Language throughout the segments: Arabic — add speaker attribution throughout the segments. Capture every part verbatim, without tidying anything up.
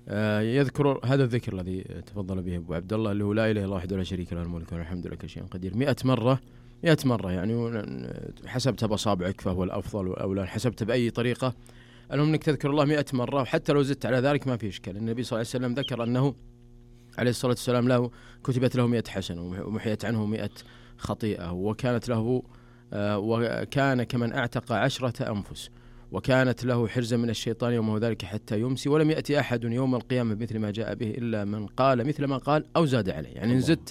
Speaker 1: يذكر هذا الذكر الذي تفضل به أبو عبد الله اللي هو لا إله إلا الله وحده لا شريك له الملك والحمد لله كل شيء قدير مئة مرة مئة مرة يعني حسبتها بأصابعك فهو الأفضل والأولى حسبتها بأي طريقة المهم أنك تذكر الله مئة مرة وحتى لو زدت على ذلك ما في إشكال. النبي صلى الله عليه وسلم ذكر أنه عليه الصلاة والسلام له كتبت له مئة حسنة ومحيت عنه مئة خطيئة وكانت له وكان كمن أعتق عشرة أنفس وكانت له حرزا من الشيطان يومه ذلك حتى يمسي ولم يأتي أحد يوم القيامة مثل ما جاء به إلا من قال مثل ما قال أو زاد عليه يعني إن زدت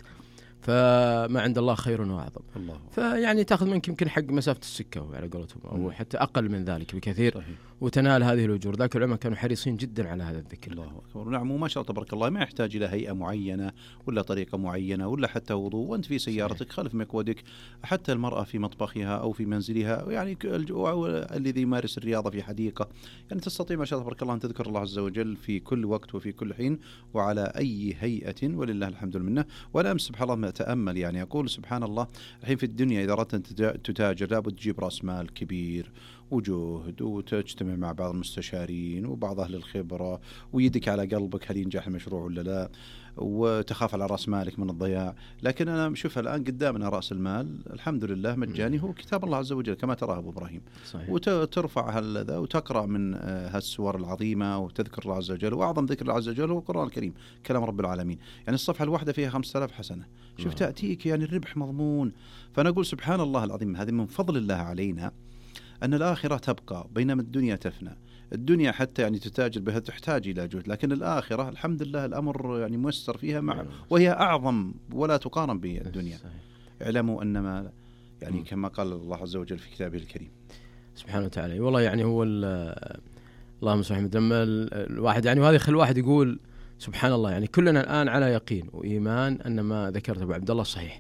Speaker 1: فما عند الله خير وأعظم. فيعني تأخذ منك يمكن حق مسافة السكة على قولتهم أو حتى أقل من ذلك بكثير صحيح. وتنال هذه الأجور. ذاك العلماء كانوا حريصين جدا على هذا الذكر.
Speaker 2: الله أكبر. نعم وما شاء الله تبارك الله ما يحتاج إلى هيئة معينة ولا طريقة معينة ولا حتى وضوء وأنت في سيارتك خلف مقودك حتى المرأة في مطبخها أو في منزلها يعني الذي يمارس الرياضة في حديقة يعني تستطيع ما شاء الله تبارك الله أن تذكر الله عز وجل في كل وقت وفي كل حين وعلى أي هيئة ولله الحمد والمنة. وأنا أمس سبحان الله أتأمل يعني أقول سبحان الله الحين في الدنيا إذا أردت أن تتاجر لابد تجيب رأس مال كبير وجهد وتجتمع مع بعض المستشارين وبعض أهل الخبرة ويدك على قلبك هل ينجح المشروع ولا لا وتخاف على رأس مالك من الضياع. لكن أنا شوف الآن قدامنا رأس المال الحمد لله مجاني هو كتاب الله عز وجل كما تراه أبو إبراهيم صحيح. وترفع هذا وتقرأ من هالسور العظيمة وتذكر الله عز وجل وأعظم ذكر الله عز وجل هو القرآن الكريم كلام رب العالمين يعني الصفحة الواحدة فيها خمسة آلاف حسنة شوف تأتيك يعني الربح مضمون. فأنا أقول سبحان الله العظيم هذه من فضل الله علينا أن الآخرة تبقى بينما الدنيا تفنى. الدنيا حتى يعني تتاجر بها تحتاج إلى جهد لكن الآخرة الحمد لله الأمر يعني ميسر فيها مع وهي أعظم ولا تقارن بالدنيا. اعلموا أنما يعني كما قال الله عز وجل في كتابه الكريم
Speaker 1: سبحانه وتعالى والله يعني هو اللهم صل على لما الواحد يعني وهذا يخلي الواحد يقول سبحان الله يعني كلنا الآن على يقين وإيمان أن ما ذكرت أبو عبد الله صحيح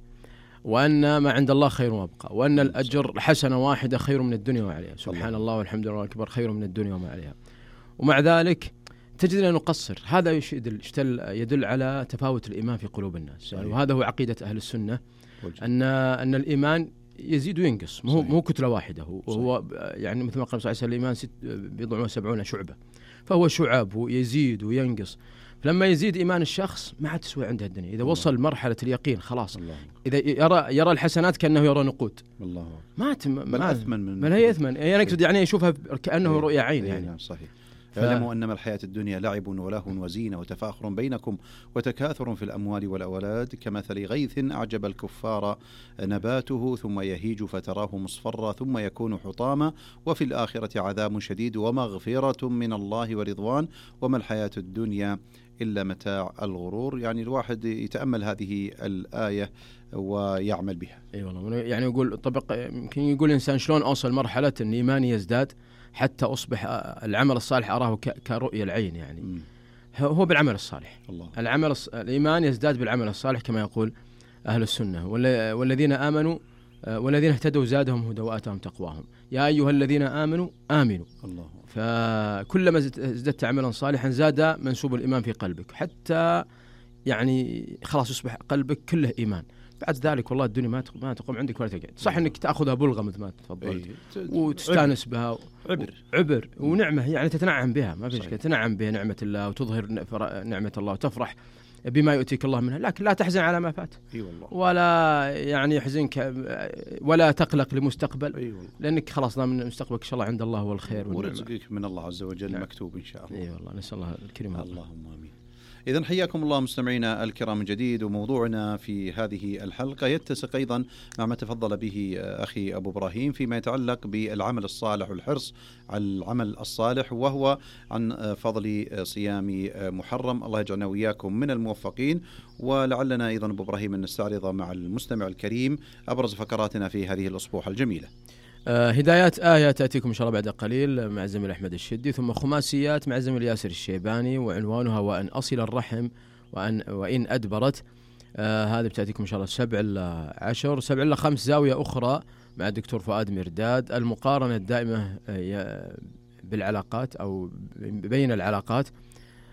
Speaker 1: وأن ما عند الله خير وابقى وأن الأجر حسنة واحدة خير من الدنيا وما عليها سبحان الله, الله والحمد لله أكبر خير من الدنيا وما عليها. ومع ذلك تجدنا نقصر. هذا يدل, يدل على تفاوت الإيمان في قلوب الناس يعني وهذا هو عقيدة أهل السنة أن أن الإيمان يزيد وينقص مو مو كتلة واحدة هو, هو يعني مثل ما قال صلى الله عليه وسلم الإيمان ست بضع وسبعون شعبة فهو شعب ويزيد وينقص. فلما يزيد إيمان الشخص ما عاد تسوي عنده الدنيا إذا الله. وصل مرحلة اليقين خلاص الله. إذا يرى يرى الحسنات كأنه يرى نقود الله. ما تم
Speaker 2: بل أثمن من
Speaker 1: بل هي أثمن يعني يقصد يعني يشوفها كأنه إيه. رؤيا عين يعني
Speaker 2: إيه صحيح. فاعلموا أنما الحياة الدنيا لعب ولهو وزينة وتفاخر بينكم وتكاثر في الأموال والأولاد كمثل غيث أعجب الكفار نباته ثم يهيج فتراه مصفرا ثم يكون حطاما وفي الآخرة عذاب شديد ومغفرة من الله ورضوان وما الحياة الدنيا إلا متاع الغرور. يعني الواحد يتأمل هذه الآية ويعمل بها.
Speaker 1: أي أيوة والله يعني يقول طبق يمكن يقول الإنسان شلون أوصل مرحلة أن إيماني يزداد حتى أصبح العمل الصالح أراه كرؤية العين يعني م. هو بالعمل الصالح الله. العمل الص... الإيمان يزداد بالعمل الصالح كما يقول أهل السنة والذين آمنوا والذين اهتدوا زادهم هدى وآتاهم تقواهم يا أيها الذين آمنوا آمنوا الله. فكلما ازددت عملا صالحا زاد منسوب الإيمان في قلبك حتى يعني خلاص يصبح قلبك كله إيمان. بعد ذلك والله الدنيا ما ما تقوم عندك ولا تقعد صح انك تاخذها بلغه مثل ما تفضلت وتستانس بها
Speaker 2: عبر
Speaker 1: عبر ونعمه يعني تتنعم بها ما فيش تتنعم بها نعمه الله وتظهر نعمه الله وتفرح بما يؤتيك الله منها لكن لا تحزن على ما فات
Speaker 2: أي والله.
Speaker 1: ولا يعني يحزنك ولا تقلق لمستقبل
Speaker 2: أي والله.
Speaker 1: لانك خلاص ضامن مستقبلك ان شاء الله عند الله هو الخير
Speaker 2: ورزقك من الله عز وجل نعم. مكتوب ان شاء الله.
Speaker 1: اي والله نسال الله الكريم
Speaker 2: اللهم امين. إذن حياكم الله مستمعينا الكرام من جديد وموضوعنا في هذه الحلقة يتسق أيضا مع ما تفضل به أخي أبو إبراهيم فيما يتعلق بالعمل الصالح والحرص على العمل الصالح وهو عن فضل صيام محرم. الله يجعلنا وإياكم من الموفقين. ولعلنا أيضا أبو إبراهيم أن نستعرض مع المستمع الكريم أبرز فقراتنا في هذه الأسبوع الجميلة.
Speaker 1: آه هدايات آية تأتيكم إن شاء الله بعد قليل مع الزميل أحمد الشدي ثم خماسيات مع الزميل ياسر الشيباني وعنوانها وأن أصل الرحم وأن وإن أدبرت. آه هذه بتأتيكم إن شاء الله سبع إلى عشر سبع إلى خمس زاوية أخرى مع الدكتور فؤاد مرداد المقارنة الدائمة آه بالعلاقات أو بين العلاقات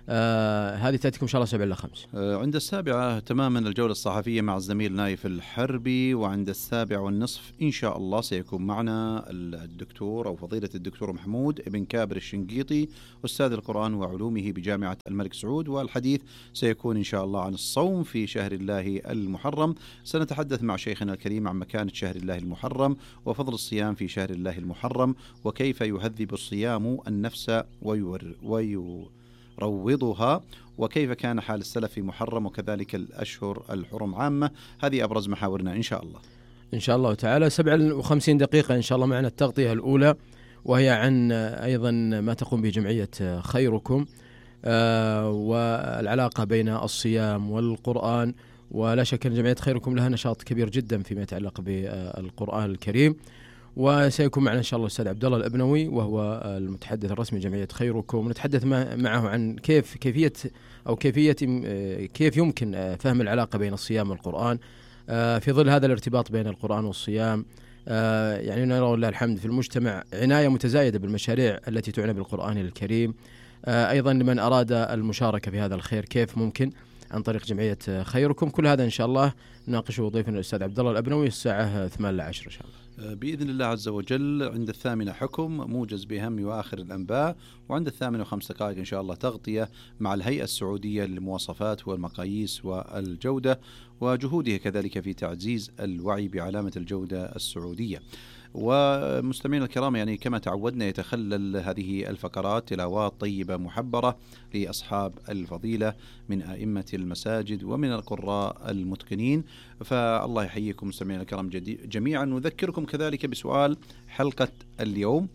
Speaker 1: آه هذه تأتيكم إن شاء الله سبع إلى خمس.
Speaker 2: آه عند السابعة تماما الجولة الصحفية مع الزميل نايف الحربي، وعند السابع والنصف إن شاء الله سيكون معنا الدكتور أو فضيلة الدكتور محمود ابن كابر الشنقيطي أستاذ القرآن وعلومه بجامعة الملك سعود، والحديث سيكون إن شاء الله عن الصوم في شهر الله المحرم. سنتحدث مع شيخنا الكريم عن مكانة شهر الله المحرم وفضل الصيام في شهر الله المحرم، وكيف يهذب الصيام النفس ويور ويور روضها، وكيف كان حال السلف في محرم، وكذلك الأشهر الحرم عامة. هذه أبرز محاورنا إن شاء الله.
Speaker 1: إن شاء الله تعالى سبع وخمسين دقيقة إن شاء الله معنا التغطية الأولى، وهي عن أيضا ما تقوم به جمعية خيركم آه والعلاقة بين الصيام والقرآن. ولا شك أن جمعية خيركم لها نشاط كبير جدا فيما يتعلق بالقرآن الكريم. وسيكون معنا إن شاء الله الأستاذ عبد الله الأبنوي وهو المتحدث الرسمي لجمعية خيركم، ونتحدث معه عن كيف كيفية أو كيفية كيف يمكن فهم العلاقة بين الصيام والقرآن في ظل هذا الارتباط بين القرآن والصيام. يعني نرى والله الحمد في المجتمع عناية متزايدة بالمشاريع التي تعنى بالقرآن الكريم. أيضا لمن أراد المشاركة في هذا الخير كيف ممكن عن طريق جمعية خيركم. كل هذا إن شاء الله نناقشه ضيفنا الأستاذ عبد الله الأبنوي الساعة ثمانية لعشر إن شاء الله
Speaker 2: بإذن الله عز وجل. عند الثامنة حكم موجز بأهم وآخر الأنباء، وعند الثامنة وخمس دقائق إن شاء الله تغطية مع الهيئة السعودية للمواصفات والمقاييس والجودة وجهودها كذلك في تعزيز الوعي بعلامة الجودة السعودية. ومستمعينا الكرام، يعني كما تعودنا يتخلل هذه الفقرات تلاوات طيبة محبرة لأصحاب الفضيلة من أئمة المساجد ومن القراء المتقنين، فالله يحييكم مستمعينا الكرام جميعا. نذكركم كذلك بسؤال حلقة اليوم: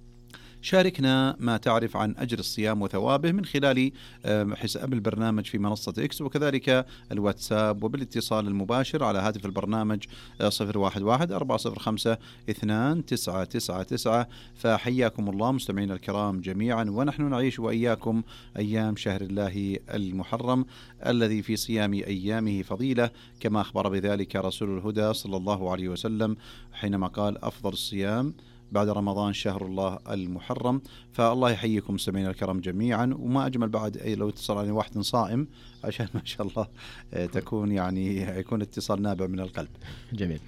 Speaker 2: شاركنا ما تعرف عن أجر الصيام وثوابه من خلال حساب البرنامج في منصة إكس، وكذلك الواتساب، وبالاتصال المباشر على هاتف البرنامج صفر واحد واحد أربعة صفر خمسة اثنان تسعة تسعة تسعة. فحياكم الله مستمعين الكرام جميعا، ونحن نعيش وإياكم أيام شهر الله المحرم الذي في صيام أيامه فضيلة، كما أخبر بذلك رسول الهدى صلى الله عليه وسلم حينما قال: أفضل الصيام بعد رمضان شهر الله المحرم. فالله يحييكم مستمعينا الكرام جميعا، وما أجمل بعد أي لو اتصل على واحد صائم عشان ما شاء الله تكون يعني يكون اتصال نابع من القلب.
Speaker 1: جميل.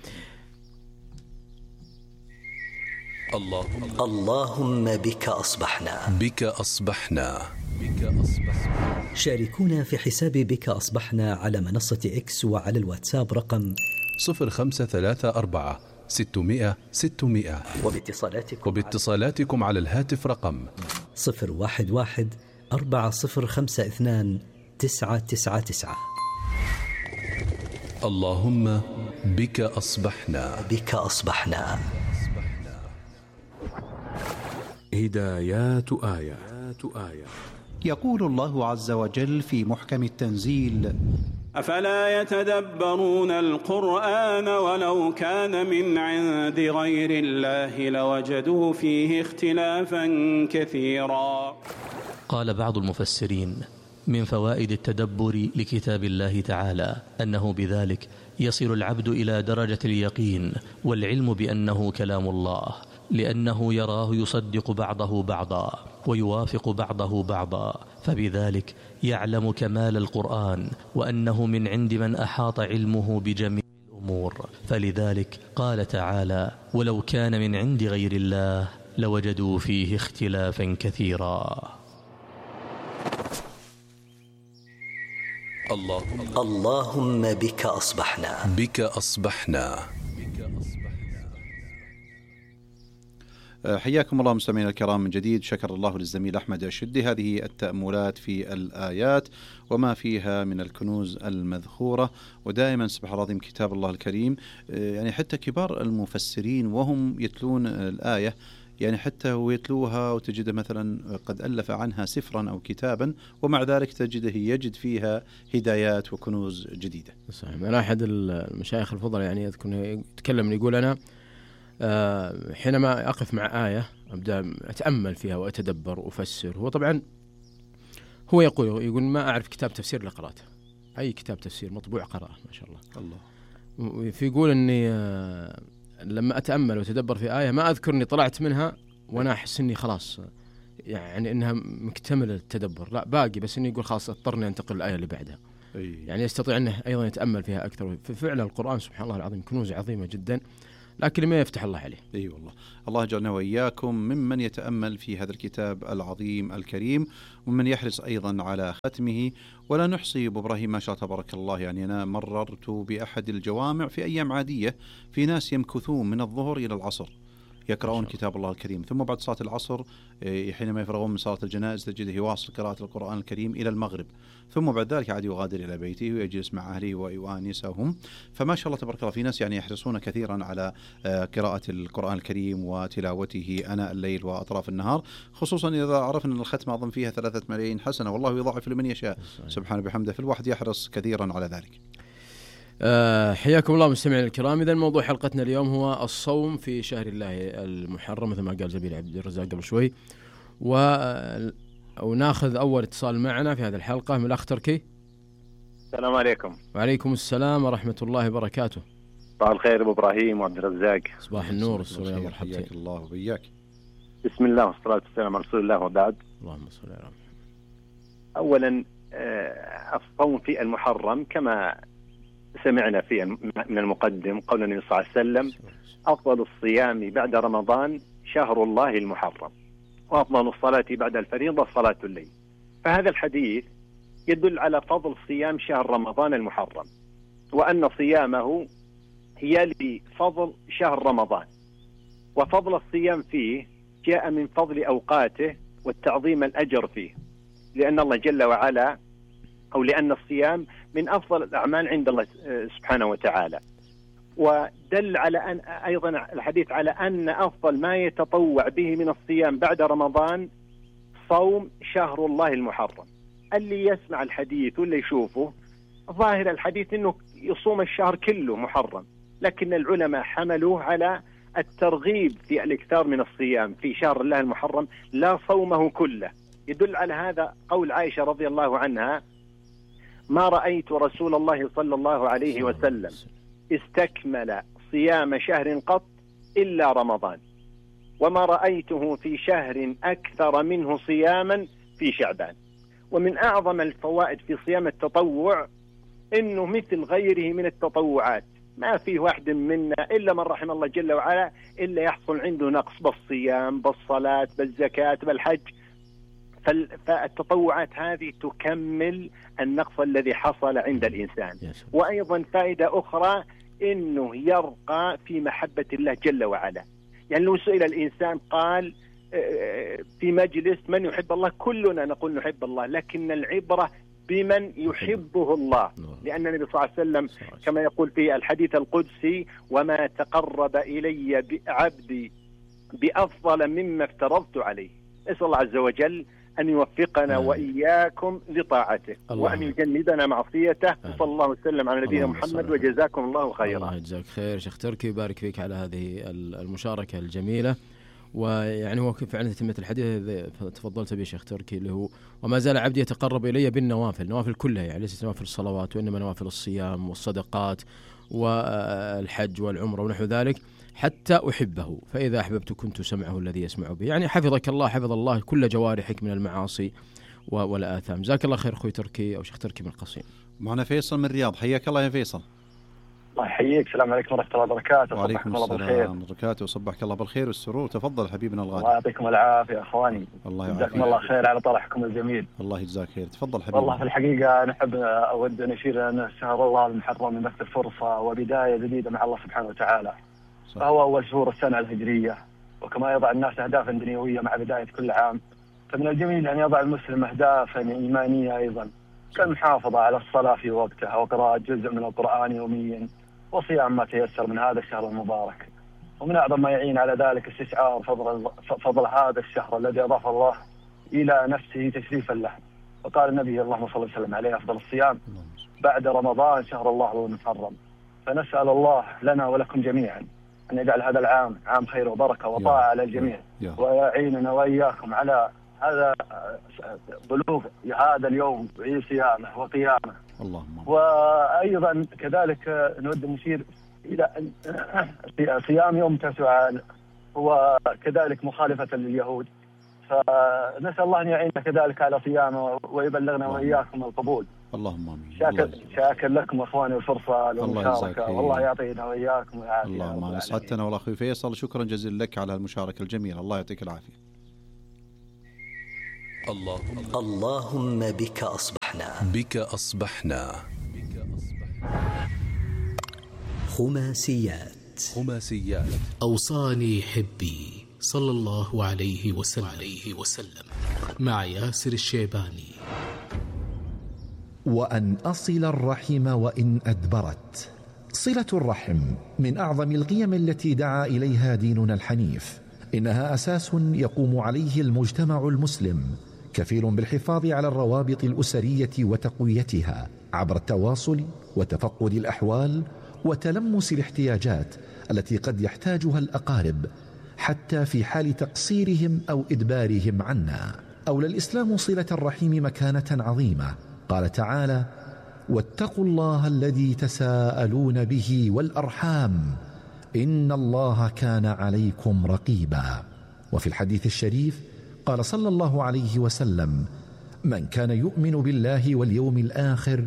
Speaker 3: اللهم اللهم بك أصبحنا
Speaker 4: بك أصبحنا بك أصبحنا.
Speaker 3: شاركونا في حساب بك أصبحنا على منصة إكس وعلى الواتساب رقم
Speaker 4: صفر خمسة ثلاثة أربعة ستمائة ستمائة،
Speaker 3: وباتصالاتكم
Speaker 4: وباتصالاتكم على الهاتف رقم
Speaker 3: صفر واحد واحد أربعة صفر خمسة اثنان تسعة تسعة تسعة.
Speaker 4: اللهم بك أصبحنا
Speaker 3: بك أصبحنا.
Speaker 5: هدايات آيات آية.
Speaker 2: يقول الله عز وجل في محكم التنزيل:
Speaker 6: أفلا يتدبرون القرآن ولو كان من عند غير الله لوجدوا فيه اختلافا كثيرا.
Speaker 7: قال بعض المفسرين: من فوائد التدبر لكتاب الله تعالى أنه بذلك يصل العبد إلى درجة اليقين والعلم بأنه كلام الله، لأنه يراه يصدق بعضه بعضا ويوافق بعضه بعضا، فبذلك يعلم كمال القرآن وأنه من عند من أحاط علمه بجميع الأمور. فلذلك قال تعالى: ولو كان من عند غير الله لوجدوا فيه اختلافا كثيرا.
Speaker 3: اللهم اللهم بك أصبحنا
Speaker 4: بك أصبحنا.
Speaker 2: حياكم الله مستمعينا الكرام من جديد. شكر الله للزميل أحمد الشدي هذه التأملات في الآيات وما فيها من الكنوز المذخورة. ودائما سبحان الله العظيم كتاب الله الكريم، يعني حتى كبار المفسرين وهم يتلون الآية، يعني حتى ويتلوها وتجد مثلا قد ألف عنها سفرا أو كتابا، ومع ذلك تجده يجد فيها هدايات وكنوز جديدة.
Speaker 1: صحيح. أنا أحد المشايخ الفضل يعني يذكر يتكلم يقول: أنا حينما أقف مع آية أبدأ أتأمل فيها وأتدبر وأفسر. هو طبعا هو يقول يقول ما أعرف كتاب تفسير إلا قرأته، أي كتاب تفسير مطبوع قرأه ما شاء الله. الله. فيقول إني لما أتأمل وأتدبر في آية ما أذكر إني طلعت منها وأنا أحس إني خلاص يعني انها مكتمله التدبر، لا باقي بس انه يقول خلاص اضطرني انتقل الايه اللي بعدها.
Speaker 2: أي.
Speaker 1: يعني يستطيع انه ايضا يتامل فيها اكثر. ففعلا القران سبحان الله العظيم كنوز عظيمه جدا، لكن ما يفتح الله عليه.
Speaker 2: اي والله. الله يجعلنا واياكم ممن يتامل في هذا الكتاب العظيم الكريم، ومن يحرص ايضا على ختمه. ولا نحصي ابو ابراهيم ما شاء تبارك الله. يعني انا مررت باحد الجوامع في ايام عاديه، في ناس يمكثون من الظهر الى العصر يقرؤون كتاب الله الكريم، ثم بعد صلاة العصر حينما يفرغون من صلاة الجنائز تجده يواصل قراءة القرآن الكريم إلى المغرب، ثم بعد ذلك عاد يغادر إلى بيته ويجلس مع أهله ويؤانسهم. فما شاء الله تبارك الله في ناس يعني يحرصون كثيرا على قراءة القرآن الكريم وتلاوته أناء الليل وأطراف النهار، خصوصا إذا عرفنا أن الختمة أظن فيها ثلاثة ملايين حسنة، والله يضاعف لمن يشاء سبحانه بحمده، فالواحد يحرص كثيرا على ذلك.
Speaker 1: أه حياكم الله مستمعينا الكرام. إذا موضوع حلقتنا اليوم هو الصوم في شهر الله المحرم مثل ما قال زميلي عبد الرزاق قبل شوي، وناخذ أول اتصال معنا في هذه الحلقة من الأخ تركي.
Speaker 8: السلام عليكم.
Speaker 1: وعليكم السلام ورحمة الله وبركاته.
Speaker 8: صباح الخير أبو إبراهيم وعبد الرزاق.
Speaker 1: صباح النور والسرور، مرحبا.
Speaker 2: حياك الله وبياك.
Speaker 8: بسم الله والصلاة والسلام على رسول الله وبعد.
Speaker 1: اللهم صل على محمد.
Speaker 8: أولا الصوم في المحرم كما سمعنا في من المقدم قول النبي صلى الله عليه وسلم: أفضل الصيام بعد رمضان شهر الله المحرم، وأفضل الصلاة بعد الفريضة صلاة الليل. فهذا الحديث يدل على فضل صيام شهر رمضان المحرم، وأن صيامه هي لفضل شهر رمضان، وفضل الصيام فيه جاء من فضل أوقاته والتعظيم الأجر فيه، لأن الله جل وعلا أو لأن الصيام من أفضل الأعمال عند الله سبحانه وتعالى. ودل على أن أيضا الحديث على أن أفضل ما يتطوع به من الصيام بعد رمضان صوم شهر الله المحرم. اللي يسمع الحديث واللي يشوفه ظاهر الحديث أنه يصوم الشهر كله محرم، لكن العلماء حملوه على الترغيب في الإكثار من الصيام في شهر الله المحرم لا صومه كله. يدل على هذا قول عائشة رضي الله عنها: ما رأيت رسول الله صلى الله عليه وسلم استكمل صيام شهر قط إلا رمضان، وما رأيته في شهر أكثر منه صياما في شعبان. ومن أعظم الفوائد في صيام التطوع إنه مثل غيره من التطوعات ما في واحد منا إلا من رحم الله جل وعلا إلا يحصل عنده نقص بالصيام بالصلاة بالزكاة بالحج، فالتطوعات هذه تكمل النقص الذي حصل عند الإنسان. وأيضا فائدة أخرى إنه يرقى في محبة الله جل وعلا. يعني لو سئل الإنسان قال في مجلس من يحب الله، كلنا نقول نحب الله، لكن العبرة بمن يحبه الله، لأن النبي صلى الله عليه وسلم كما يقول في الحديث القدسي: وما تقرب إلي عبدي بأفضل مما افترضت عليه. نسأل الله عز وجل أن يوفقنا آه. وإياكم لطاعته الله. وأن يجنبنا معصيته آه. صلى الله وسلم على نبينا محمد، وجزاكم الله خيرا.
Speaker 1: الله يجزاك خير شيخ تركي، ويبارك فيك على هذه المشاركة الجميلة. ويعني هو فعلا تتمة الحديث تفضلت به شيخ تركي اللي هو: وما زال عبدي يتقرب إلي بالنوافل، نوافل كلها يعني ليست نوافل الصلوات، وإنما نوافل الصيام والصدقات والحج والعمرة ونحو ذلك، حتى أحبه، فإذا أحببت كنت سمعه الذي يسمع به. يعني حفظك الله، حفظ الله كل جوارحك من المعاصي والآثام. جزاك الله خير أخوي تركي أو شيخ تركي من القصيم.
Speaker 2: معنا فيصل من الرياض، حياك الله يا فيصل.
Speaker 9: الله يحييك. السلام عليكم ورحمة الله وبركاته.
Speaker 2: وعليكم السلام وبركاته، وصبحك الله بالخير والسرور. تفضل حبيبنا الغالي.
Speaker 9: الله يعطيكم العافية أخواني.
Speaker 2: الله يعافيك.
Speaker 9: جزاكم الله خير على طرحكم الجميل.
Speaker 2: الله يجزاك خير. تفضل حبيبي.
Speaker 9: والله في الحقيقة نحب أود أن أشير أن شهر الله المحرم من بث الفرصة وبداية جديدة مع الله سبحانه وتعالى. صح. فهو أول شهور السنة الهجرية، وكما يضع الناس أهدافا دنيوية مع بداية كل عام، فمن الجميل أن يضع المسلم أهدافا إيمانية أيضا، كالمحافظة على الصلاة في وقتها، وقراءة جزء من القرآن يوميا، وصيام ما تيسر من هذا الشهر المبارك. ومن أعظم ما يعين على ذلك استشعار فضل, فضل هذا الشهر الذي أضاف الله إلى نفسه تشريفا له. وقال النبي اللهم صل وسلم عليه: أفضل الصيام بعد رمضان شهر الله المحرم. فنسأل الله لنا ولكم جميعا أن يجعل هذا العام عام خير وبركة وطاعة على الجميع، ويعيننا وإياكم على هذا بلوغ هذا اليوم في صيامه وقيامه.
Speaker 2: اللهم.
Speaker 9: وأيضا كذلك نود نشير إلى صيام يوم تسوع هو كذلك مخالفة لليهود، فنسأل الله أن يعيننا كذلك على صيامه ويبلغنا وإياكم القبول.
Speaker 2: اللهم آمين.
Speaker 9: شاكر, شاكر لكم أخواني الفرصة والمشاركة، والله يعطينا وإياكم العافية.
Speaker 2: اللهم أسعدتنا والله أخوي فيصل، شكرا جزيلا لك على المشاركة الجميلة، الله يعطيك العافية.
Speaker 4: اللهم
Speaker 3: اللهم بك أصبحنا
Speaker 4: بك أصبحنا
Speaker 3: خماسيات
Speaker 4: خماسيات
Speaker 10: أوصاني حبي صلى الله عليه وسلم, عليه وسلم مع ياسر الشيباني.
Speaker 11: وأن أصل الرحم وإن أدبرت. صلة الرحم من أعظم القيم التي دعا إليها ديننا الحنيف، إنها أساس يقوم عليه المجتمع المسلم، كفيل بالحفاظ على الروابط الأسرية وتقويتها عبر التواصل وتفقد الأحوال وتلمس الاحتياجات التي قد يحتاجها الأقارب حتى في حال تقصيرهم أو إدبارهم عنا. أولى الإسلام صلة الرحم مكانة عظيمة. قال تعالى: واتقوا الله الذي تساءلون به والأرحام إن الله كان عليكم رقيبا. وفي الحديث الشريف قال صلى الله عليه وسلم: من كان يؤمن بالله واليوم الآخر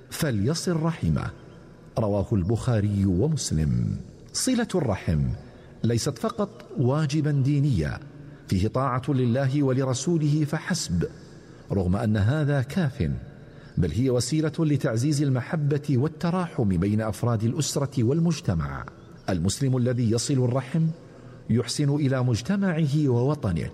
Speaker 11: فليصل رحمه. رواه البخاري ومسلم. صلة الرحم ليست فقط واجبا دينيا فيه طاعة لله ولرسوله فحسب، رغم أن هذا كاف، بل هي وسيلة لتعزيز المحبة والتراحم بين أفراد الأسرة والمجتمع. المسلم الذي يصل الرحم يحسن إلى مجتمعه ووطنه،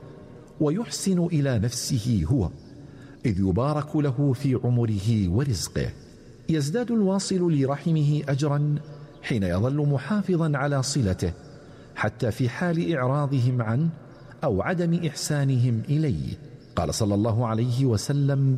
Speaker 11: ويحسن إلى نفسه هو، إذ يبارك له في عمره ورزقه. يزداد الواصل لرحمه أجرا حين يظل محافظا على صلته حتى في حال إعراضهم عنه أو عدم إحسانهم إليه. قال صلى الله عليه وسلم: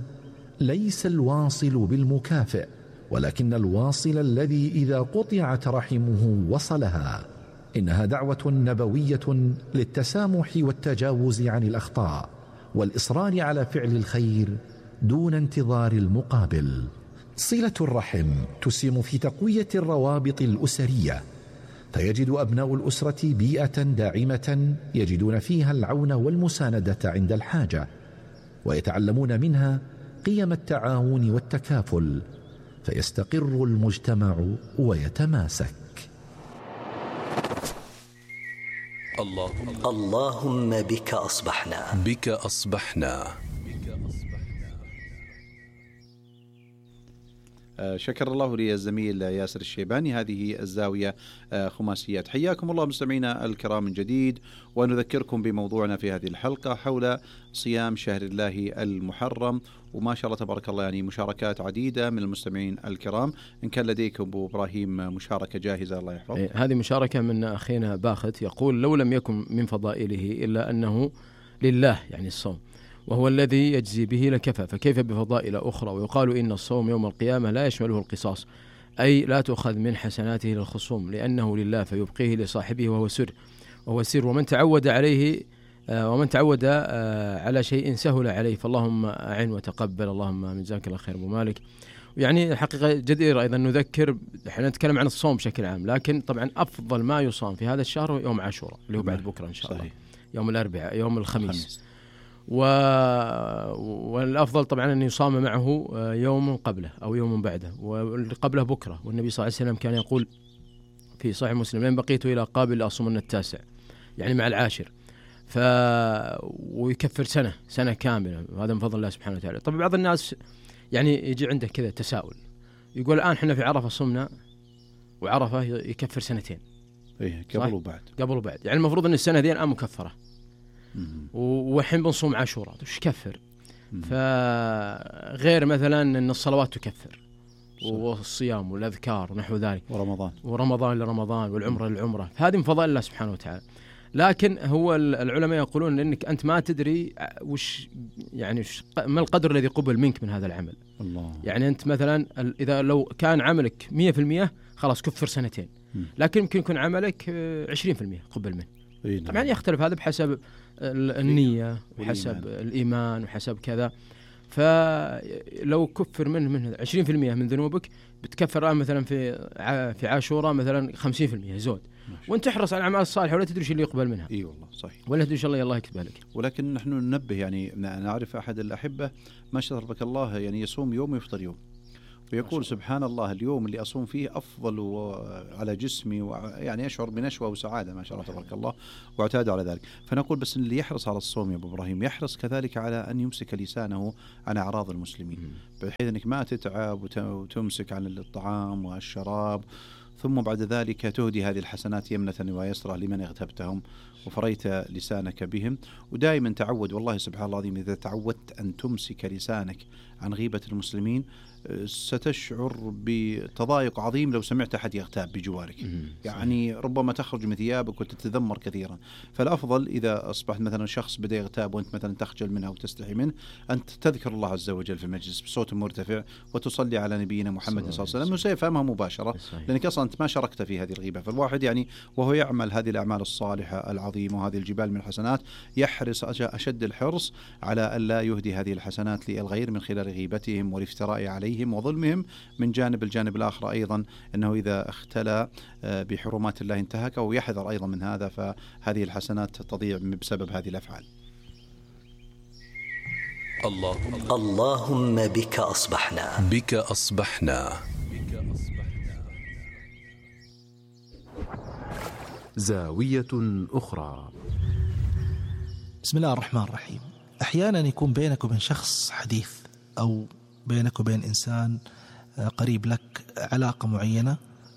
Speaker 11: ليس الواصل بالمكافئ، ولكن الواصل الذي إذا قطعت رحمه وصلها. إنها دعوة نبوية للتسامح والتجاوز عن الأخطاء والإصرار على فعل الخير دون انتظار المقابل. صلة الرحم تسهم في تقوية الروابط الأسرية، فيجد أبناء الأسرة بيئة داعمة يجدون فيها العون والمساندة عند الحاجة، ويتعلمون منها قيم التعاون والتكافل، فيستقر المجتمع ويتماسك.
Speaker 4: اللهم
Speaker 3: اللهم بك أصبحنا
Speaker 4: بك أصبحنا.
Speaker 2: شكر الله لي الزميل ياسر الشيباني. هذه الزاوية خماسيات. حياكم الله مستمعينا الكرام من جديد، ونذكركم بموضوعنا في هذه الحلقة حول صيام شهر الله المحرم، وما شاء الله تبارك الله يعني مشاركات عديدة من المستمعين الكرام. إن كان لديكم أبو إبراهيم مشاركة جاهزة الله يحفظ.
Speaker 1: إيه، هذه مشاركة من أخينا باخت، يقول: لو لم يكن من فضائله إلا أنه لله، يعني الصوم، وهو الذي يجزي به لكفى، فكيف بفضائل أخرى؟ ويقال إن الصوم يوم القيامة لا يشمله القصاص، أي لا تؤخذ من حسناته للخصوم، لأنه لله فيبقيه لصاحبه وهو سر وهو سر ومن تعود عليه آه ومن تعود آه على شيء سهل عليه، فاللهم أعن وتقبل. اللهم من جزاك الله خير أبو مالك. يعني حقيقة جدير أيضا نذكر، احنا نتكلم عن الصوم بشكل عام، لكن طبعا أفضل ما يصام في هذا الشهر هو يوم عاشوراء اللي هو بعد بكرة إن شاء الله، يوم الأربعاء، يوم الخميس, الخميس. و... والأفضل طبعا أن يصام معه يوم قبله أو يوم بعده، واللي قبله بكرة. والنبي صلى الله عليه وسلم كان يقول في صحيح مسلم: لين بقيت إلى قابل لأصومن التاسع، يعني مع العاشر، ف ويكفر سنة سنة كاملة، وهذا من فضل الله سبحانه وتعالى. طبعا بعض الناس يعني يجي عنده كذا تساؤل، يقول الآن احنا في عرفة صمنا، وعرفة يكفر سنتين،
Speaker 2: إيه قبل وبعد
Speaker 1: قبل وبعد، يعني المفروض أن السنة ذي الآن مكفرة، والحين بنصوم عاشوراء، وش كفر؟ فغير مثلا أن الصلوات تكفر، والصيام والأذكار ونحو ذلك،
Speaker 2: ورمضان
Speaker 1: ورمضان لرمضان، والعمرة للعمرة، هذه من فضائل الله سبحانه وتعالى. لكن هو العلماء يقولون أنك أنت ما تدري وش يعني وش ما القدر الذي قبل منك من هذا العمل.
Speaker 2: الله.
Speaker 1: يعني أنت مثلا إذا لو كان عملك مية في المية خلاص كفر سنتين، لكن يمكن يكون عملك عشرين في المية قبل منه. طبعا يختلف هذا بحسب النية وحسب الإيمان وحسب كذا. فلو كفر منه منه عشرين بالمئة من ذنوبك بتكفر الآن مثلا في في عاشوراء مثلا خمسين بالمئة زود، وانت تحرص على الأعمال الصالحة ولا تدري شو اللي يقبل منها.
Speaker 2: اي والله صحيح،
Speaker 1: ولا تدري الله الله يكتب لك.
Speaker 2: ولكن نحن ننبه، يعني نعرف أحد الأحبة ما شاء الله يعني يصوم يوم ويفطر يوم، ويقول سبحان الله اليوم اللي أصوم فيه أفضل على جسمي، ويعني أشعر بنشوة وسعادة ما شاء الله تبارك الله، واعتاد على ذلك. فنقول بس اللي يحرص على الصوم يا أبو إبراهيم يحرص كذلك على أن يمسك لسانه عن أعراض المسلمين، بحيث أنك ما تتعب وتمسك عن الطعام والشراب، ثم بعد ذلك تهدي هذه الحسنات يمنة ويسرى لمن اغتبتهم وفريت لسانك بهم. ودائما تعود، والله سبحان الله العظيم إذا تعودت أن تمسك لسانك عن غيبة المسلمين ستشعر بتضايق عظيم لو سمعت أحد يغتاب بجوارك، يعني ربما تخرج من ثيابك وتتذمر كثيرا. فالأفضل إذا أصبحت مثلا شخص بدأ يغتاب وأنت مثلا تخجل منه وتستحي منه، أن تذكر الله عز وجل في المجلس بصوت مرتفع وتصلي على نبينا محمد صلى الله عليه وسلم، وسيفهمها مباشرة لأنك أصلا أنت ما شاركت في هذه الغيبة. فالواحد يعني وهو يعمل هذه الأعمال الصالحة العظيمة وهذه الجبال من الحسنات يحرص أشد الحرص على أن لا يهدي هذه الحسنات للغير من خلال غيبتهم والافتراء عليهم وظلمهم. من جانب الجانب الآخر أيضا أنه إذا اختلى بحرمات الله انتهك، أو يحذر أيضا من هذا، فهذه الحسنات تضيع بسبب هذه الأفعال.
Speaker 3: اللهم اللهم بك أصبحنا
Speaker 4: بك أصبحنا
Speaker 5: زاوية أخرى.
Speaker 12: بسم الله الرحمن الرحيم. أحيانا يكون بينك وبين شخص حديث، أو بينك وبين إنسان قريب لك علاقة معينة،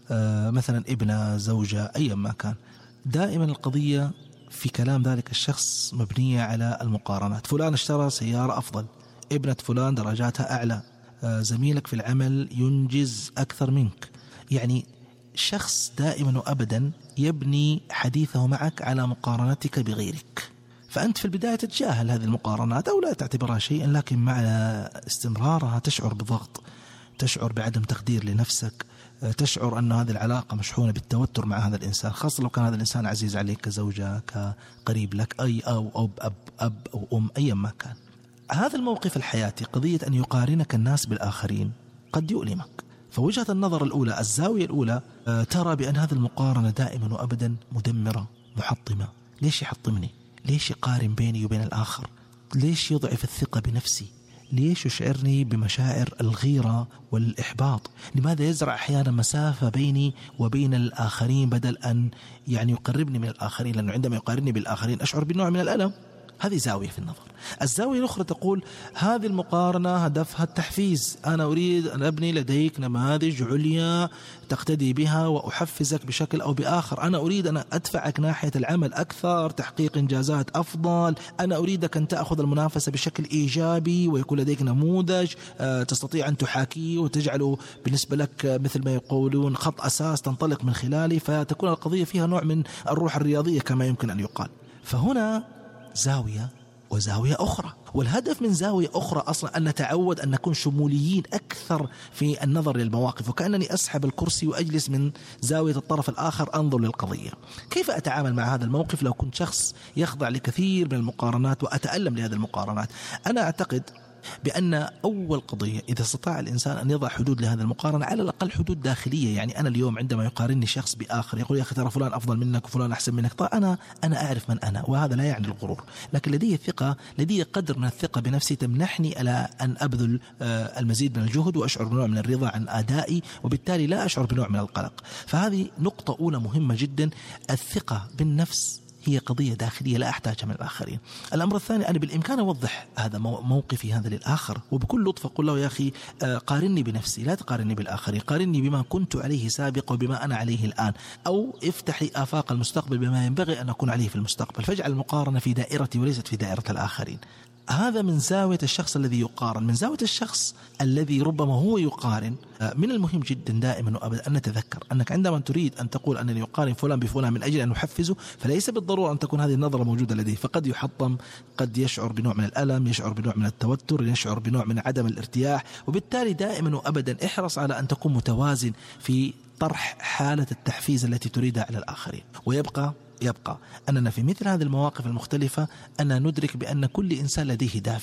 Speaker 12: مثلا ابنة زوجة أي ما كان، دائما القضية في كلام ذلك الشخص مبنية على المقارنات. فلان اشترى سيارة أفضل، ابنة فلان درجاتها أعلى، زميلك في العمل ينجز أكثر منك. يعني شخص دائما وأبدا يبني حديثه معك على مقارنتك بغيرك، فأنت في البداية تتجاهل هذه المقارنات أو لا تعتبرها شيئا، لكن مع استمرارها تشعر بضغط، تشعر بعدم تقدير لنفسك، تشعر أن هذه العلاقة مشحونة بالتوتر مع هذا الإنسان، خاصة لو كان هذا الإنسان عزيز عليك كزوجة كقريب لك أي أو أو أب أب أو أم أي ما كان. هذا الموقف الحياتي قضية أن يقارنك الناس بالآخرين قد يؤلمك. فوجهة النظر الأولى، الزاوية الأولى، ترى بأن هذه المقارنة دائما وأبدا مدمرة محطمة. ليش يحطمني؟ ليش يقارن بيني وبين الآخر؟ ليش يضعف الثقة بنفسي؟ ليش يشعرني بمشاعر الغيرة والإحباط؟ لماذا يزرع أحيانا مسافة بيني وبين الآخرين بدل أن يعني يقربني من الآخرين؟ لأنه عندما يقارني بالآخرين أشعر بنوع من الألم. هذه زاوية في النظر. الزاوية الأخرى تقول هذه المقارنة هدفها التحفيز، أنا أريد أن أبني لديك نماذج عليا تقتدي بها وأحفزك بشكل أو بآخر، أنا أريد أن أدفعك ناحية العمل أكثر، تحقيق إنجازات أفضل، أنا أريدك أن تأخذ المنافسة بشكل إيجابي ويكون لديك نموذج تستطيع أن تحاكيه وتجعله بالنسبة لك مثل ما يقولون خط أساس تنطلق من خلاله، فتكون القضية فيها نوع من الروح الرياضية كما يمكن أن يقال. فهنا زاوية وزاوية أخرى، والهدف من زاوية أخرى أصلا أن نتعود أن نكون شموليين أكثر في النظر للمواقف، وكأنني أسحب الكرسي وأجلس من زاوية الطرف الآخر أنظر للقضية. كيف أتعامل مع هذا الموقف لو كنت شخص يخضع لكثير من المقارنات وأتألم لهذه المقارنات؟ أنا أعتقد بأن أول قضية إذا استطاع الإنسان أن يضع حدود لهذا المقارنة، على الأقل حدود داخلية. يعني أنا اليوم عندما يقارني شخص بآخر يقول يا أخي ترى فلان أفضل منك وفلان أحسن منك، طيب أنا أنا أعرف من أنا، وهذا لا يعني الغرور، لكن لدي الثقة، لدي قدر من الثقة بنفسي تمنحني على أن أبذل المزيد من الجهد وأشعر بنوع من الرضا عن أدائي، وبالتالي لا أشعر بنوع من القلق. فهذه نقطة أولى مهمة جدا. الثقة بالنفس هي قضية داخلية لا أحتاجها من الآخرين. الأمر الثاني، أنا بالإمكان أوضح هذا موقفي هذا للآخر، وبكل لطف أقول له يا أخي قارني بنفسي، لا تقارني بالآخرين، قارني بما كنت عليه سابقا وبما أنا عليه الآن، أو افتح لي آفاق المستقبل بما ينبغي أن أكون عليه في المستقبل، فاجعل المقارنة في دائرتي وليست في دائرة الآخرين. هذا من زاوية الشخص الذي يقارن. من زاوية الشخص الذي ربما هو يقارن، من المهم جدا دائما وأبدا أن نتذكر أنك عندما تريد أن تقول أنني يقارن فلان بفلان من أجل أن نحفزه، فليس بالضرورة أن تكون هذه النظرة موجودة لديه، فقد يحطم، قد يشعر بنوع من الألم، يشعر بنوع من التوتر، يشعر بنوع من عدم الارتياح. وبالتالي دائما وأبدا احرص على أن تكون متوازن في طرح حالة التحفيز التي تريدها على الآخرين. ويبقى يبقى أننا في مثل هذه المواقف المختلفة أن ندرك بأن كل إنسان لديه دافع،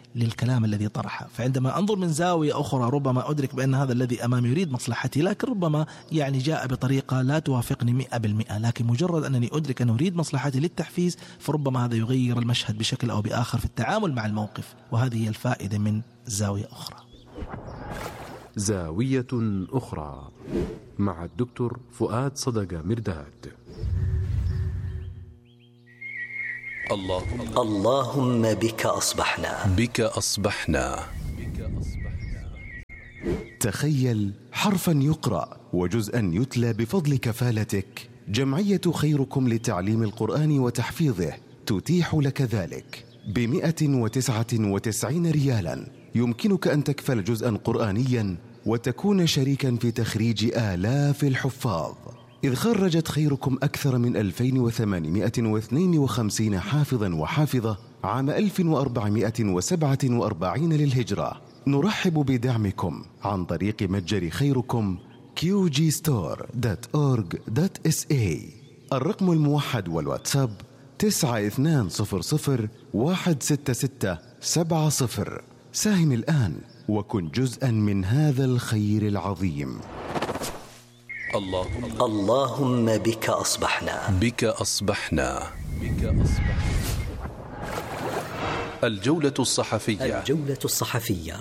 Speaker 12: للكلام الذي طرحه. فعندما أنظر من زاوية أخرى ربما أدرك بأن هذا الذي أمامي يريد مصلحتي، لكن ربما يعني جاء بطريقة لا توافقني مئة بالمئة، لكن مجرد أنني أدرك أنه يريد مصلحتي للتحفيز فربما هذا يغير المشهد بشكل أو بآخر في التعامل مع الموقف، وهذه هي الفائدة من زاوية أخرى.
Speaker 5: زاوية أخرى مع الدكتور فؤاد صدقة مرداد.
Speaker 3: اللهم اللهم بك أصبحنا
Speaker 4: بك أصبحنا
Speaker 13: تخيل حرفا يقرأ وجزءا يتلى بفضل كفالتك. جمعية خيركم لتعليم القرآن وتحفيظه تتيح لك ذلك بمئة وتسعة وتسعين ريالا. يمكنك أن تكفل جزءا قرآنيا وتكون شريكا في تخريج آلاف الحفاظ، إذ خرجت خيركم أكثر من ألفين وثمانمئة واثنين وخمسين حافظا وحافظة عام ألف وأربعمئة وسبعة وأربعين للهجرة. نرحب بدعمكم عن طريق متجر خيركم كيو جي ستور دوت أورج دوت إس إيه. الرقم الموحد والواتساب تسعة اثنان صفر صفر واحد ستة ستة سبعة صفر. ساهم الآن وكن جزءا من هذا الخير العظيم.
Speaker 3: اللهم اللهم بك أصبحنا
Speaker 4: بك أصبحنا بك أصبحنا. الجولة الصحفية
Speaker 3: الجولة الصحفية.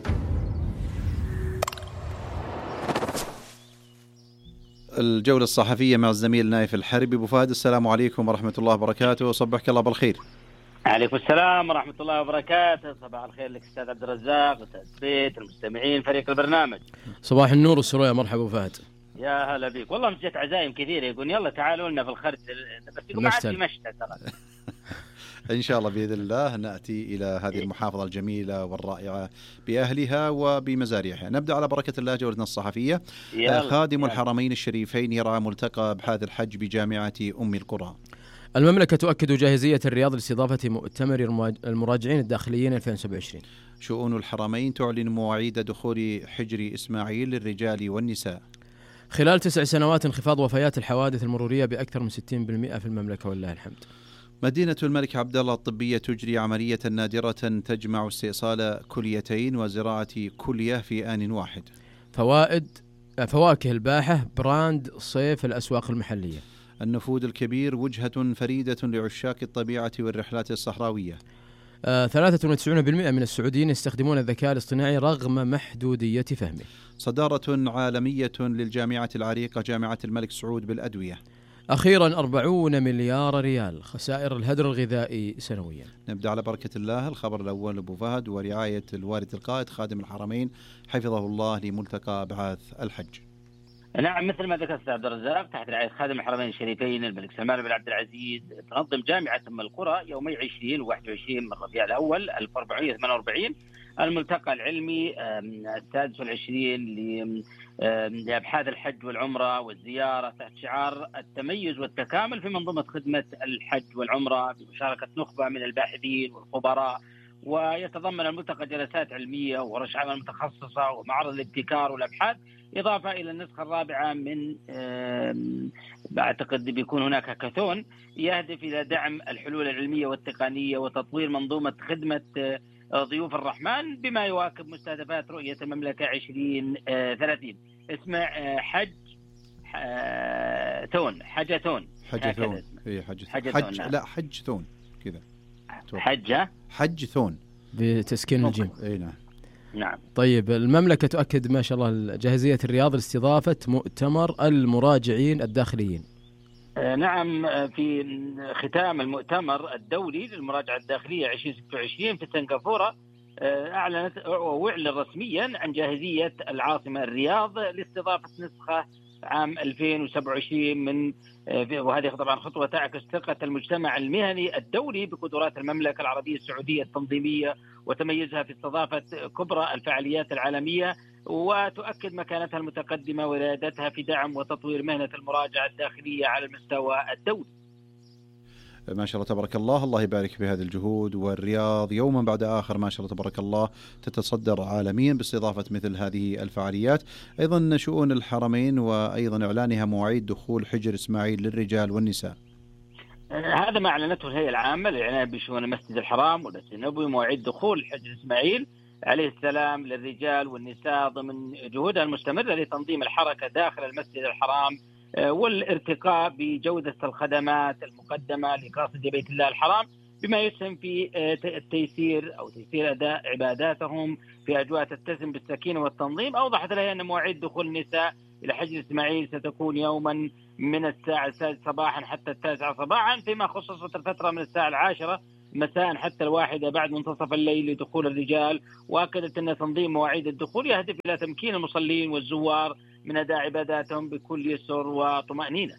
Speaker 2: الجولة الصحفية مع الزميل نايف الحربي. أبو فهد، السلام عليكم ورحمة الله وبركاته، صبحك الله بالخير.
Speaker 14: عليكم السلام ورحمة الله وبركاته، صباح الخير لك أستاذ عبد الرزاق، أستاذ بيت، المستمعين، فريق البرنامج.
Speaker 1: صباح النور والسرور، مرحبا أبو فهد.
Speaker 14: يا هلا بيك، والله مسجت عزايم كثيرة يقول يلا تعالوا لنا في الخرج، بس يقول ما عاد في مشتى ترى.
Speaker 2: إن شاء الله بإذن الله نأتي إلى هذه المحافظة الجميلة والرائعة بأهلها وبمزارعها. نبدأ على بركة الله جولتنا الصحفية. خادم الحرمين الشريفين يرعى ملتقى أبحاث الحج بجامعة أم القرى.
Speaker 1: المملكة تؤكد جاهزية الرياض لاستضافة مؤتمر المراجعين الداخليين ألفين وسبعة وعشرين.
Speaker 2: شؤون الحرمين تعلن مواعيد دخول حجر إسماعيل للرجال والنساء.
Speaker 1: خلال تسع سنوات انخفاض وفيات الحوادث المرورية بأكثر من ستين بالمئة في المملكة والله الحمد.
Speaker 2: مدينة الملك عبد الله الطبية تجري عملية نادرة تجمع استئصال كليتين وزراعة كلية في آن واحد.
Speaker 1: فوائد فواكه الباحة براند صيف الأسواق المحلية.
Speaker 2: النفوذ الكبير وجهة فريدة لعشاق الطبيعة والرحلات الصحراوية.
Speaker 1: آه ثلاثة وتسعين بالمئة من السعوديين يستخدمون الذكاء الاصطناعي رغم محدودية فهمه.
Speaker 2: صدارة عالمية للجامعة العريقة جامعة الملك سعود بالأدوية.
Speaker 1: أخيرا أربعون مليار ريال خسائر الهدر الغذائي سنويا.
Speaker 2: نبدأ على بركة الله. الخبر الأول أبو فهد، ورعاية الوالد القائد خادم الحرمين حفظه الله لملتقى أبحاث الحج.
Speaker 14: نعم، مثل ما ذكرت عبد الرزاق، تحت رعاية خادم الحرمين الشريفين الملك سلمان بن عبد العزيز تنظم جامعة أم القرى يومي عشرين وواحد وعشرين من ربيع الأول ألف وأربعمئة وثمانية وأربعين الملتقى العلمي السادس والعشرين لأبحاث الحج والعمرة والزيارة تحت شعار التميز والتكامل في منظومة خدمة الحج والعمرة بمشاركة نخبة من الباحثين والخبراء. ويتضمن الملتقى جلسات علمية وورش عمل متخصصة ومعرض الابتكار والأبحاث، إضافة إلى النسخة الرابعة من أعتقد بيكون هناك هاكاثون يهدف إلى دعم الحلول العلمية والتقنية وتطوير منظومة خدمة ضيوف الرحمن بما يواكب مستهدفات رؤية المملكة عشرين ثلاثين. اسمه حج ثون حجثون
Speaker 2: حجثون إيه حج حج نعم. لا حج ثون كذا
Speaker 14: حجة
Speaker 2: حج ثون
Speaker 1: بتسكين الجيم.
Speaker 2: اي نعم
Speaker 14: نعم.
Speaker 1: طيب، المملكة تؤكد ما شاء الله جاهزية الرياض لاستضافة مؤتمر المراجعين الداخليين.
Speaker 14: نعم، في ختام المؤتمر الدولي للمراجعة الداخلية عشرين ستة وعشرين في سنغافورة أعلنت وأعلن رسميا عن جاهزية العاصمة الرياض لاستضافة نسخة عام ألفين وسبعة وعشرين من، وهذه طبعا خطوة تعكس ثقة المجتمع المهني الدولي بقدرات المملكة العربية السعودية التنظيمية وتميزها في استضافة كبرى الفعاليات العالمية، وتؤكد مكانتها المتقدمة وريادتها في دعم وتطوير مهنة المراجعة الداخلية على المستوى الدولي.
Speaker 2: ما شاء الله تبارك الله، الله يبارك في هذه الجهود. والرياض يوما بعد آخر ما شاء الله تبارك الله تتصدر عالميا باستضافة مثل هذه الفعاليات. أيضا شؤون الحرمين وأيضا إعلانها مواعيد دخول حجر إسماعيل للرجال والنساء.
Speaker 14: هذا ما أعلنته الهيئة العامة للعناية بشؤون المسجد الحرام والمسجد النبوي مواعيد دخول حجر إسماعيل عليه السلام للرجال والنساء ضمن جهودها المستمرة لتنظيم الحركة داخل المسجد الحرام والارتقاء بجودة الخدمات المقدمة لقاصد بيت الله الحرام، بما يسهم في التيسير أو تيسير أداء عباداتهم في أجواء تتسم بالسكينة والتنظيم. أوضحت لها أن مواعيد دخول النساء إلى حجر إسماعيل ستكون يوما من الساعة السادسة صباحا حتى التاسعة صباحا، فيما خصصت الفترة من الساعة العاشرة مساء حتى الواحدة بعد منتصف الليل لدخول الرجال. وأكدت أن تنظيم مواعيد الدخول يهدف إلى تمكين المصلين والزوار من أداء عباداتهم بكل يسر وطمأنينة.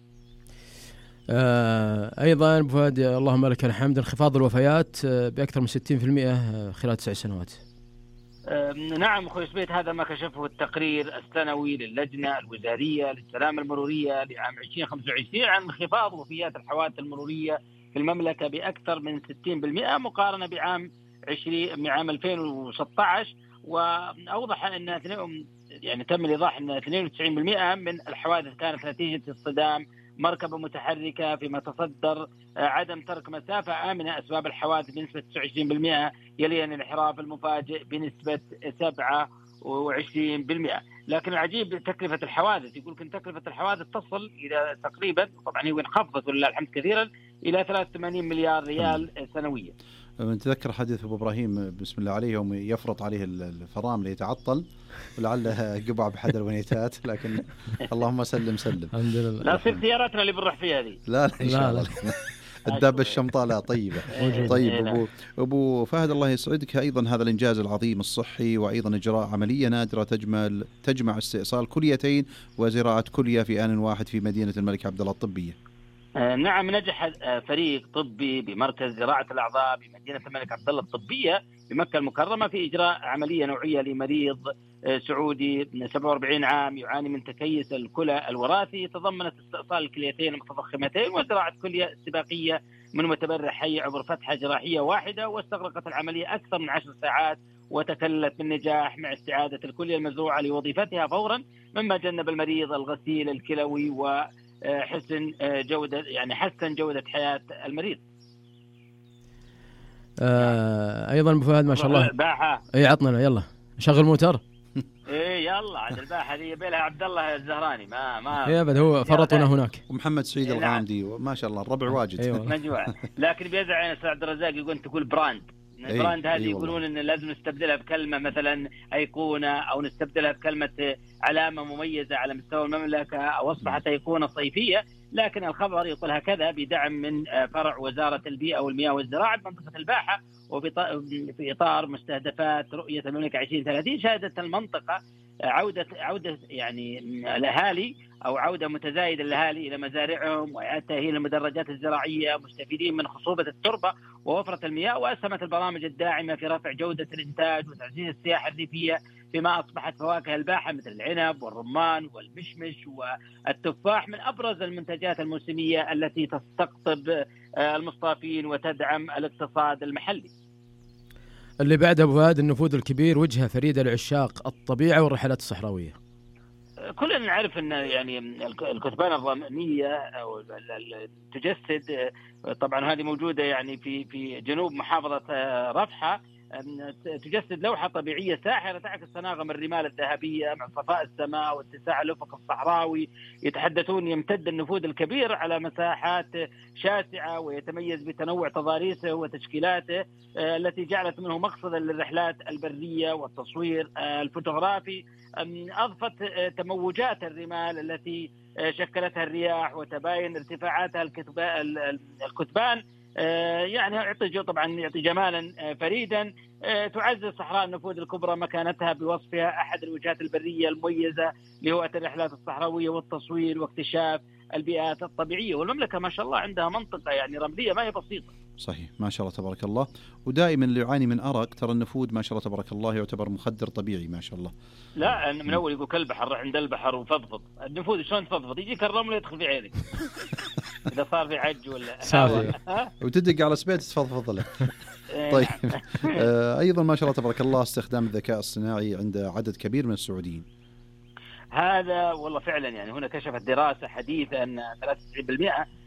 Speaker 1: آه أيضا أبو فهد اللهم لك الحمد، انخفاض الوفيات بأكثر من ستين بالمئة خلال تسع سنوات.
Speaker 14: آه نعم أخوي سبيت، هذا ما كشفه التقرير السنوي للجنة الوزارية للسلامة المرورية لعام ألفين وخمسة وعشرين عن انخفاض وفيات الحوادث المرورية في المملكة بأكثر من ستين بالمئة مقارنة بعام عشرين بعام ألفين وستة عشر. وأوضح أن يعني تم الإيضاح أن اثنين وتسعين بالمئة من الحوادث كانت نتيجة اصطدام مركبة متحركة، فيما تصدر عدم ترك مسافة آمنة أسباب الحوادث بنسبة تسعة وعشرين بالمئة، يلي الانحراف المفاجئ بنسبة سبعة وعشرين بالمئة. لكن العجيب تكلفة الحوادث، يقول لك تكلفة الحوادث تصل إلى تقريبا، طبعا هي انخفضت ولله الحمد كثيرا، إلى ثلاثة وثمانين مليار ريال سنويا.
Speaker 2: نتذكر حديث أبو إبراهيم بسم الله عليه يوم يفرط عليه الفرامل ليتعطل ولعله قبع بحد الونيتات، لكن اللهم سلم سلم
Speaker 1: الحمد لله.
Speaker 14: لا تصير سياراتنا اللي بنروح فيها دي.
Speaker 2: لا لا إن شاء الله الدابة الشمطاء لا طيبة. طيب أبو, أبو فهد الله يسعدك، أيضا هذا الإنجاز العظيم الصحي وأيضا إجراء عملية نادرة تجمل تجمع استئصال كليتين وزراعة كلية في آن واحد في مدينة الملك عبدالله الطبية.
Speaker 14: نعم، نجح فريق طبي بمركز زراعة الأعضاء بمدينة الملك عبدالله الطبية بمكة المكرمة في إجراء عملية نوعية لمريض سعودي سبعة وأربعين عام يعاني من تكيس الكلى الوراثي، تضمنت استئصال الكليتين المتضخمتين وزراعة كلية استباقية من متبرع حي عبر فتحة جراحية واحدة. واستغرقت العملية أكثر من عشر ساعات وتكلت بالنجاح مع استعادة الكلية المزروعة لوظيفتها فورا، مما جنب المريض الغسيل الكلوي و حسن جودة يعني حسن جودة حياة المريض.
Speaker 1: آه أيضا أبو فهد ما شاء الله
Speaker 14: الباحة
Speaker 1: أي عطنا يلا شغل موتر.
Speaker 14: إيه يلا عاد الباحة دي يبيلها عبد الله الزهراني ما ما
Speaker 1: يا بد هو فرطنا هناك.
Speaker 2: ومحمد سعيد الغامدي ما شاء الله الربع واجد.
Speaker 1: أيوة.
Speaker 14: مجموعة. لكن بيزعل عين عبد الرزاق يقول تقول براند. البراند هذه يقولون إن لازم نستبدلها بكلمة مثلا أيقونة أو نستبدلها بكلمة علامة مميزة على مستوى المملكة أو أصبحت أيقونة صيفية. لكن الخبر يقول هكذا بدعم من فرع وزارة البيئة والمياه والزراعة بمنطقة الباحة، وفي إطار مستهدفات رؤية المملكة عشرين ثلاثين شهدت المنطقة عودة عودة يعني الأهالي أو عودة متزايدة الأهالي إلى مزارعهم وإعادة تأهيل المدرجات الزراعية مستفيدين من خصوبة التربة ووفرة المياه. وأسهمت البرامج الداعمة في رفع جودة الإنتاج وتعزيز السياحة الريفية، فيما أصبحت فواكه الباحة مثل العنب والرمان والمشمش والتفاح من أبرز المنتجات الموسمية التي تستقطب المصطافين وتدعم الاقتصاد المحلي.
Speaker 1: اللي بعد أبو فهد النفوذ الكبير وجهة فريدة لعشاق الطبيعة والرحلات الصحراوية.
Speaker 14: كلنا نعرف أن يعني الكثبان الرملية تجسد طبعا هذه موجودة يعني في في جنوب محافظة رفحة، تجسد لوحة طبيعية ساحرة تعكس تناغم الرمال الذهبية مع صفاء السماء واتساع الأفق الصحراوي. يتحدثون يمتد النفوذ الكبير على مساحات شاسعة ويتميز بتنوع تضاريسه وتشكيلاته التي جعلت منه مقصدا للرحلات البرية والتصوير الفوتوغرافي. أضفت تموجات الرمال التي شكلتها الرياح وتباين ارتفاعاتها الكثبان يعني يعطي طبعا يعطي جمالا فريدا. تعزز صحراء النفوذ الكبرى مكانتها بوصفها أحد الوجهات البرية المميزة لهواة الرحلات الصحراوية والتصوير واكتشاف البيئات الطبيعية. والمملكة ما شاء الله عندها منطقة يعني رملية ما هي بسيطة.
Speaker 2: صحيح ما شاء الله تبارك الله. ودائما اللي يعاني من أرق ترى النفوذ ما شاء الله تبارك الله يعتبر مخدر طبيعي ما شاء الله.
Speaker 14: لا من أول يقول كالبحر عند البحر وفضفض. النفوذ شلون تفضفض؟ يجيك الرمل يدخل في عينك إذا صار في عج ولا
Speaker 2: وتدق على سبيت تفضفض له. طيب آه أيضا ما شاء الله تبارك الله استخدام الذكاء الصناعي عند عدد كبير من السعوديين.
Speaker 14: هذا والله فعلا يعني هنا كشفت دراسة حديثة أن ثلاثة وتسعين بالمئة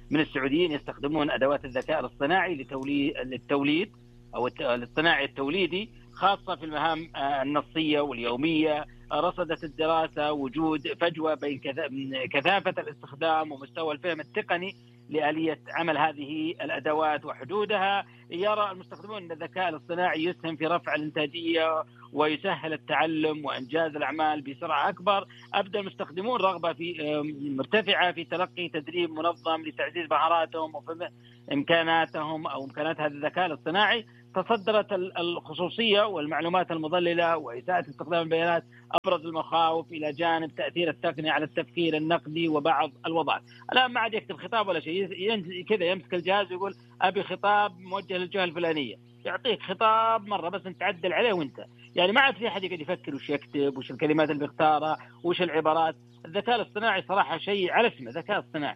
Speaker 14: من السعوديين يستخدمون أدوات الذكاء الاصطناعي للتوليد أو الاصطناعي التوليدي، خاصة في المهام النصية واليومية. رصدت الدراسة وجود فجوة بين كثافة الاستخدام ومستوى الفهم التقني لآلية عمل هذه الأدوات وحدودها. يرى المستخدمون أن الذكاء الاصطناعي يسهم في رفع الإنتاجية ويسهل التعلم وإنجاز الأعمال بسرعة أكبر. أبدى المستخدمون رغبة في مرتفعة في تلقي تدريب منظم لتعزيز مهاراتهم وفهم إمكاناتهم أو إمكانات هذا الذكاء الاصطناعي. تصدرت الخصوصية والمعلومات المضللة وإساءة استخدام البيانات أبرز المخاوف، إلى جانب تأثير التقنية على التفكير النقدي وبعض الوظائف. الآن ما عاد يكتب خطاب ولا شيء، كذا يمسك الجهاز ويقول أبي خطاب موجه للجهة الفلانية، يعطيك خطاب مرة بس أنت تعدل عليه وأنت يعني ما عاد في أحد يقعد يفكر وش يكتب وش الكلمات اللي بيختارها وش العبارات. الذكاء الاصطناعي صراحة شيء على اسمه ذكاء اصطناعي.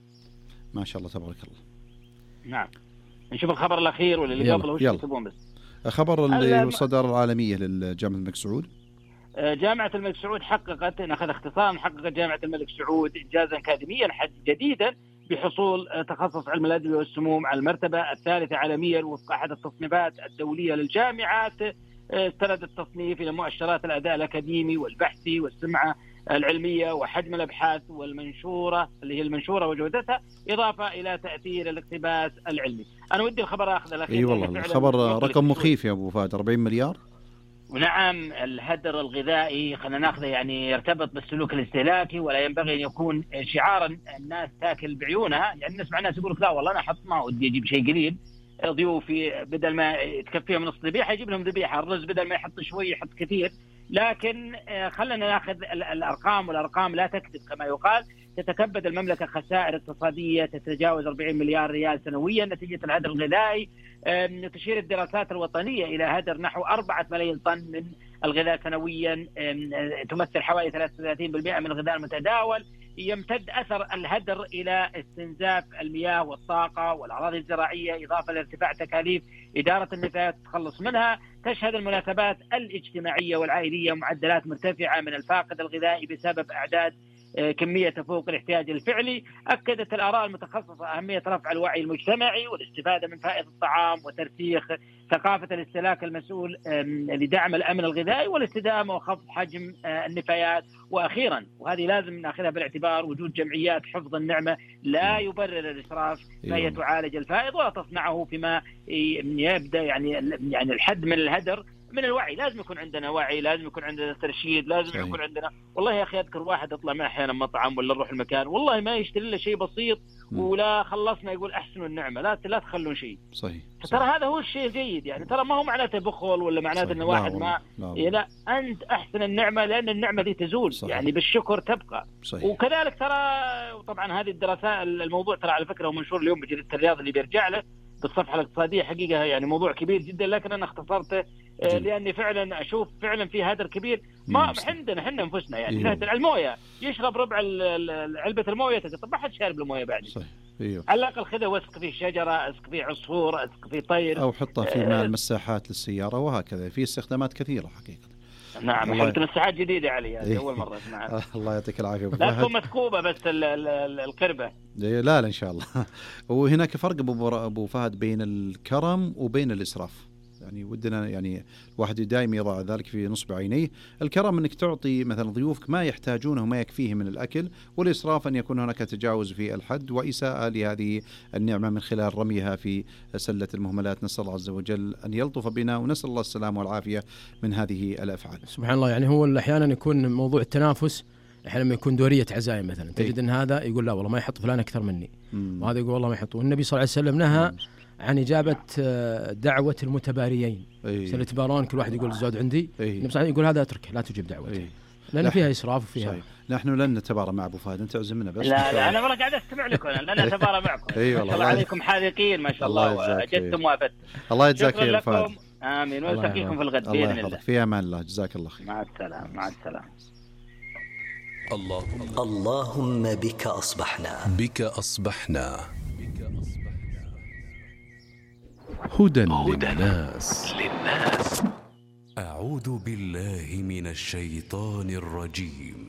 Speaker 2: ما شاء الله تبارك الله.
Speaker 14: نعم. نشوف الخبر الأخير ولا اللي قبله وش يكتبون بس.
Speaker 2: خبر اللي الصدارة العالمية للجامعة الملك سعود.
Speaker 14: جامعة الملك سعود حققت، نأخذ اختصام، حققت جامعة الملك سعود إنجازا أكاديميا جديدا بحصول تخصص علم الأدوية والسموم على المرتبة الثالثة عالميا وفق أحد التصنيفات الدولية للجامعات. استند التصنيف إلى مؤشرات الأداء الأكاديمي والبحثي والسمعة العلمية وحجم الأبحاث والمنشورة اللي هي المنشورة وجودتها، إضافة إلى تأثير الاقتباس العلمي. أنا ودي الخبر أخذ الأخير.
Speaker 2: أي والله الخبر رقم مخيف يا أبو فهد، أربعين مليار.
Speaker 14: ونعم الهدر الغذائي خلينا ناخذه يعني يرتبط بالسلوك الاستهلاكي، ولا ينبغي أن يكون شعارا الناس تاكل بعيونها. يعني نسمع الناس يقولوا لا والله أنا أحط ما ودي أجيب شيء قليل، ضيوفي بدل ما تكفيهم نص ذبيحة يجيب لهم ذبيحة، الرز بدل ما يحط شوي يحط كثير. لكن خلنا ناخذ الأرقام، والأرقام لا تكذب كما يقال. تتكبد المملكة خسائر اقتصادية تتجاوز أربعين مليار ريال سنويا نتيجة الهدر الغذائي. تشير الدراسات الوطنية إلى هدر نحو أربعة ملايين طن من الغذاء سنويا، تمثل حوالي ثلاثة وثلاثين بالمئة من الغذاء المتداول. يمتد أثر الهدر إلى استنزاف المياه والطاقة والأراضي الزراعية، إضافة لارتفاع تكاليف إدارة النفايات تخلص منها. تشهد المناسبات الاجتماعية والعائلية معدلات مرتفعة من الفاقد الغذائي بسبب أعداد كمية تفوق الاحتياج الفعلي. أكدت الآراء المتخصصة أهمية رفع الوعي المجتمعي والاستفادة من فائدة الطعام وترسيخ ثقافة الاستهلاك المسؤول لدعم الأمن الغذائي والاستدامة وخفض حجم النفايات. وأخيرا وهذه لازم نأخذها بالاعتبار، وجود جمعيات حفظ النعمة لا يبرر الإسراف، فهي تعالج الفائض ولا تصنعه فيما يبدأ يعني يعني الحد من الهدر. من الوعي لازم يكون عندنا وعي، لازم يكون عندنا ترشيد، لازم صحيح. يكون عندنا والله يا أخي أذكر واحد يطلع معه أحيانا مطعم ولا نروح المكان والله ما يشتري له شيء بسيط م. ولا خلصنا يقول أحسنوا النعمة، لا لا تخلون شيء.
Speaker 2: صحيح.
Speaker 14: ترى هذا هو الشيء الجيد، يعني ترى ما هو معناته بخل ولا معناته إن واحد ما لا, لا. لا أنت أحسن النعمة لأن النعمة دي تزول صحيح. يعني بالشكر تبقى صحيح. وكذلك ترى طبعا هذه الدراسات الموضوع ترى على فكرة ومنشور اليوم بجريدة الرياض اللي بيرجع له بالصفحة الاقتصادية، حقيقة يعني موضوع كبير جدا لكن أنا اختصرته لأني فعلا أشوف فعلا في هدر كبير. ما عندنا حنا انفسنا يعني نهدر المويه، يشرب ربع علبة المويه طب ما حد شارب المويه بعد.
Speaker 2: صحيح. أيوه.
Speaker 14: على الأقل خذه واسق فيه شجرة، اسق فيه عصفور، اسق فيه طير،
Speaker 2: أو حطه في ماء المساحات للسيارة، وهكذا في استخدامات كثيرة حقيقة.
Speaker 14: نعم حلت مساحات جديدة علي هذه أول مرة أسمعها.
Speaker 2: الله يعطيك العافية.
Speaker 14: لا تكون مسكوبة بس القربة.
Speaker 2: لا لا إن شاء الله. وهناك فرق أبو فهد بين الكرم وبين الإسراف، يعني ودنا يعني الواحد دائما يضع ذلك في نصب عينيه. الكرم أنك تعطي مثلا ضيوفك ما يحتاجونه وما يكفيه من الأكل، والإسراف أن يكون هناك تجاوز في الحد وإساءة لهذه النعمة من خلال رميها في سلة المهملات. نسأل الله عز وجل أن يلطف بنا ونسأل الله السلامة والعافية من هذه الأفعال.
Speaker 1: سبحان الله. يعني هو أحيانا يكون موضوع التنافس، أحيانا يكون دورية عزايم مثلا تجد أن هذا يقول لا والله ما يحط فلان أكثر مني مم. وهذا يقول والله ما يحط. والنبي صلى الله عليه وسلم نهى مم. عن إجابة دعوة المتباريين، سيتبارون كل واحد يقول الزود عندي، النبي صلى يقول هذا اتركه لا تجيب دعوته لأن فيها إسراف وفيها صحيح.
Speaker 2: نحن لن نتبارى مع أبو فهد، أنت عزمنا بس.
Speaker 14: لا لا أنا والله قاعد أستمع لكم، لن أتبارى معكم. ما شاء الله عليكم حاذقين ما شاء الله وجدتم وافدتم.
Speaker 2: الله يجزاك خير فهد.
Speaker 14: آمين ونلتقيكم في الغد بإذن الله.
Speaker 2: في أمان الله. جزاك الله خير.
Speaker 14: مع السلامة. مع السلامة.
Speaker 3: اللهم اللهم بك أصبحنا
Speaker 4: بك أصبحنا
Speaker 5: هدى للناس
Speaker 4: للناس. أعوذ بالله من الشيطان الرجيم.